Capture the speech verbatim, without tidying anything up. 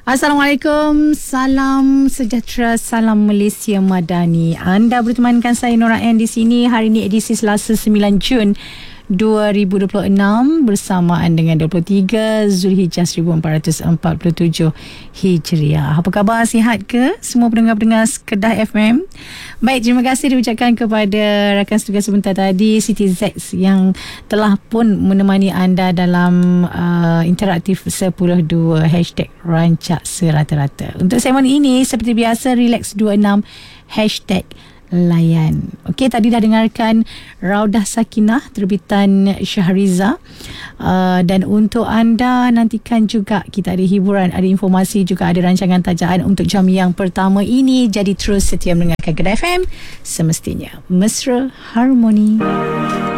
Assalamualaikum, salam sejahtera, salam Malaysia Madani. Anda bertemankan saya Nora N di sini. Hari ini edisi Selasa sembilan Jun dua ribu dua puluh enam bersamaan dengan dua puluh tiga Zulhijjah seribu empat ratus empat puluh tujuh Hijriah. Apa khabar? Sihat ke semua pendengar-pendengar Kedah F M? Baik, terima kasih diucapkan kepada rakan setugas sebentar tadi, Siti Z, yang telah pun menemani anda dalam uh, interaktif sepuluh dua hashtag rancak serata-rata. Untuk segmen ini seperti biasa Relax dua puluh enam hashtag layan. Okey, tadi dah dengarkan Raudah Sakinah terbitan Syahriza, uh, dan untuk anda nantikan juga kita ada hiburan, ada informasi, juga ada rancangan tajaan untuk jam yang pertama ini. Jadi terus setia mendengarkan Kedah F M semestinya mesra harmoni.